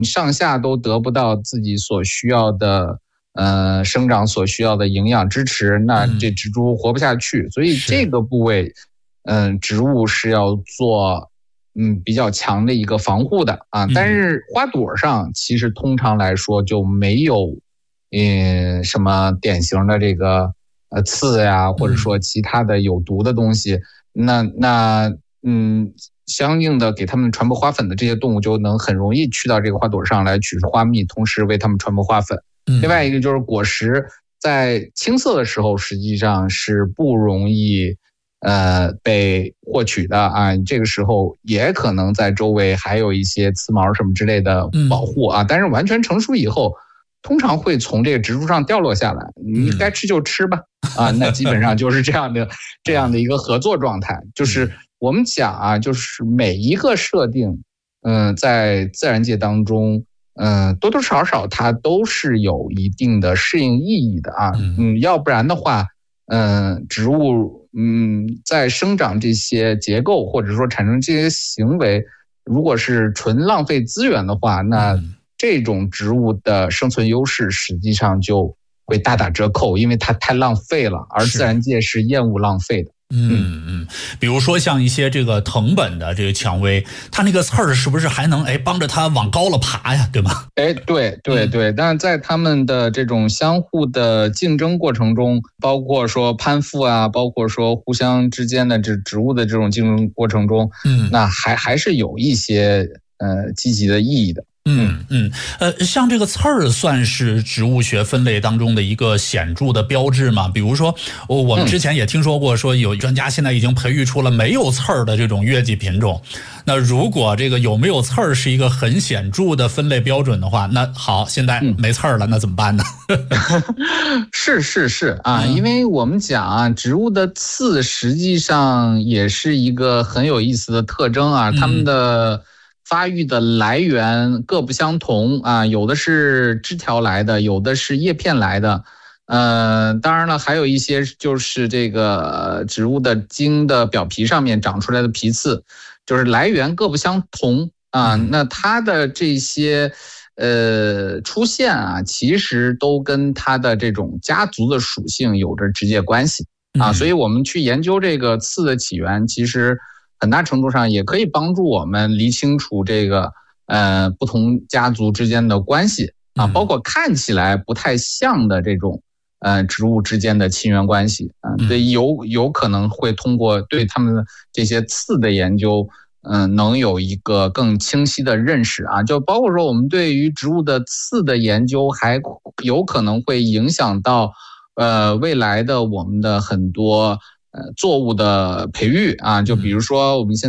你上下都得不到自己所需要的生长所需要的营养支持，那这植株活不下去。所以这个部位植物是要做比较强的一个防护的啊。但是花朵上其实通常来说就没有什么典型的这个刺呀，或者说其他的有毒的东西。那相应的给它们传播花粉的这些动物就能很容易去到这个花朵上来取食花蜜，同时为它们传播花粉。另外一个就是果实在青色的时候实际上是不容易被获取的啊，这个时候也可能在周围还有一些刺毛什么之类的保护啊。但是完全成熟以后通常会从这个植株上掉落下来，你该吃就吃吧啊，那基本上就是这样的一个合作状态。就是我们讲啊，就是每一个设定在自然界当中多多少少它都是有一定的适应意义的啊。要不然的话植物在生长这些结构或者说产生这些行为，如果是纯浪费资源的话，那这种植物的生存优势实际上就会大打折扣，因为它太浪费了，而自然界是厌恶浪费的。 比如说像一些这个藤本的这个蔷薇，它那个刺儿是不是还能帮着它往高了爬呀，对吗？ 对，但是在它们的这种相互的竞争过程中，包括说攀附啊，包括说互相之间的这植物的这种竞争过程中，那还是有一些积极的意义的。 像这个刺儿算是植物学分类当中的一个显著的标志吗？比如说我们之前也听说过，说有专家现在已经培育出了没有刺儿的这种月季品种。那如果这个有没有刺儿是一个很显著的分类标准的话，那好，现在没刺儿了，那怎么办呢？ 是啊，因为我们讲啊，植物的刺实际上也是一个很有意思的特征啊，它们的发育的来源各不相同啊，有的是枝条来的，有的是叶片来的。当然了，还有一些就是这个植物的茎的表皮上面长出来的皮刺，就是来源各不相同啊。那它的这些出现啊，其实都跟它的这种家族的属性有着直接关系啊。所以我们去研究这个刺的起源，其实很大程度上也可以帮助我们理清楚这个不同家族之间的关系啊，包括看起来不太像的这种植物之间的亲缘关系啊，对，有可能会通过对他们这些刺的研究能有一个更清晰的认识啊，就包括说我们对于植物的刺的研究还有可能会影响到未来的我们的很多作物的培育啊，就比如说我们现在